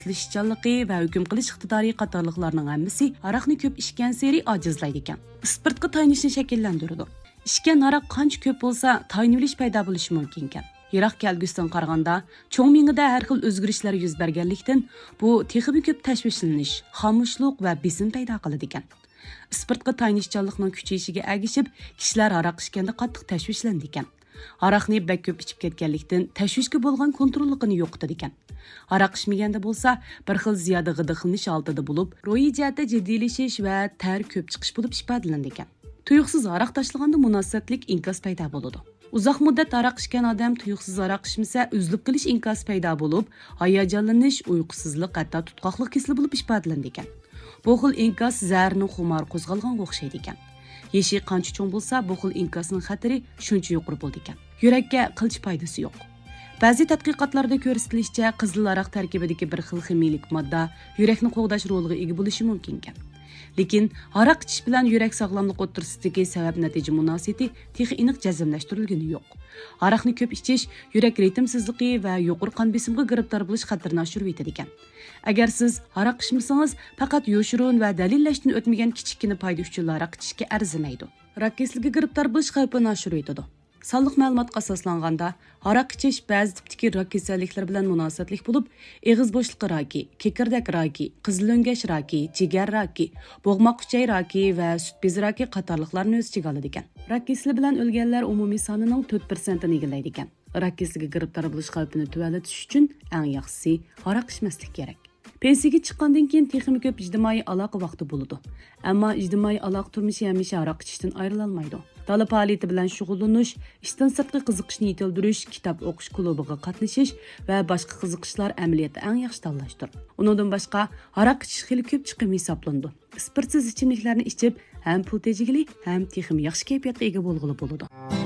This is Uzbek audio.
tilishchanligi va hukm qilish iqtidori qatorliqlarning hammasi aroqni ko'p ichgan sari ojizlaydi ekan. Spirtga taynishni shakllantiradi. Ichgan aroq qancha ko'p bo'lsa, taynilish paydo bo'lishi mumkin ekan. Yiroq kelgusidan qaraganda, cho'ng miyada har xil o'zgarishlar yuz berganlikdan bu texmi ko'p tashvishlanish, xomushlik va besim paydo qiladi ekan. Spirtga taynishchanlikning kuchayishiga ergishib, kishilar aroq ichganda qattiq tashvishlandi ekan. Aroqni bak ko'p ichib ketganlikdan tashvishga bo'lgan kontrolligini yo'qotadi ekan. Aroq ichmaganda bo'lsa, bir xil ziyoda g'idiqlanish oldida bo'lib, ro'yi jihatda jiddiylashish va ter ko'p chiqish bo'lib ifodalandi ekan. Tuyuqsiz aroq tashlaganda munosabatlik inkas paydo bo'ladi. Uzoq muddat aroq ichgan odam tuyuqsiz aroq ichmasa, uzilib qilish inkas paydo bo'lib, hayajonlanish, uyqusizlik, hatto tutqoqlik kasali bo'lib ifodalandi ekan. Bu xil inkas zarni xumor qo'zg'alganga o'xshaydi ekan. Yeshi qancha cho'ng bo'lsa, bu xil inkasning xatari shuncha yuqori bo'ldi ekan. Yurakka qilch foydasi yo'q. Ba'zi tadqiqotlarda ko'rsatilishicha, qizil aroq tarkibidagi bir xil ximiylik modda yurakni qo'g'dash roliga ega bo'lishi mumkin ekan. Lekin aroq ichish bilan yurak sog'lomlik o'rtasidagi sabab-natija munosabati texnik aniq jazmlashtirilgani yo'q. Aroqni ko'p ichish yurak ritmsizligi va yuqori qon besimiga giribtor bo'lish xatarini oshirib yetadi ekan. Agar siz aroq ichmasangiz, faqat yo'shirun va dalillashdan o'tmagan kichikina foyda uchun aroq ichishga arzimaydi. Rak kasalligiga giribtor bo'lish xavfini oshirib yetadi. Sonliq ma'lumotga asoslanganda, aroq ichish ba'zi tipdagi rak kasalliklari bilan munosabatlik bo'lib, eg'iz bo'shliqi raki, kekirdak raki, qizil o'ngash raki, jigar raki, bo'g'moq uchay raki va sut bezi raki qatorliqlarni o'z ichiga oladi ekan. Rak kasali bilan o'lganlar umumiy sonining 4%ni egallaydi ekan. Rak kasaliga giribtor bo'lish xavfini tuvalatish uchun eng yaxshisi aroq ichmaslik kerak. Pensiyaga chiqqandan keyin texnik ko'p ijtimoiy aloqa vaqti bo'ladi. Ammo ijtimoiy aloqa turmushi hamisha aroq ichishdan ayrilolmaydi. olmaydi. Dala faoliyati bilan shug'ullanish, ishdan sirtqi qiziqishni yetildirish, kitob o'qish klubiga qatnashish va boshqa qiziqishlar amaliyotda eng yaxshi tanlashdir. Undan boshqa aroq ichish xili ko'p chiqim hisoblandi. Spirtsiz ichimliklarni ichib, ham pul tejigili, ham texnik yaxshi kayfiyatga ega bo'lg'ili bo'ladi.